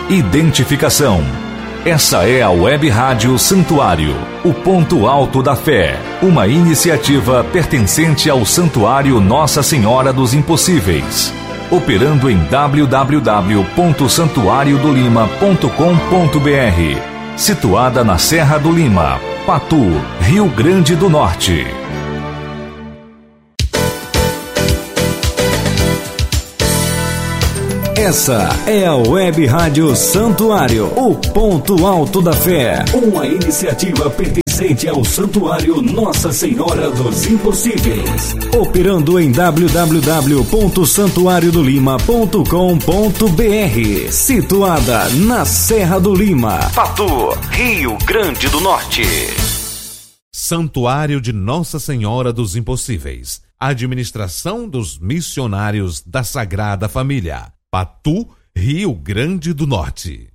Identificação. Essa é a Web Rádio Santuário, o ponto alto da fé, uma iniciativa pertencente ao Santuário Nossa Senhora dos Impossíveis, operando em www.santuariodolima.com.br, situada na Serra do Lima, Patu, Rio Grande do Norte. Essa é a Web Rádio Santuário, o ponto alto da fé, uma iniciativa pertencente ao Santuário Nossa Senhora dos Impossíveis, operando em www.santuariodolima.com.br, situada na Serra do Lima, Patu, Rio Grande do Norte. Santuário de Nossa Senhora dos Impossíveis, administração dos missionários da Sagrada Família, Patu, Rio Grande do Norte.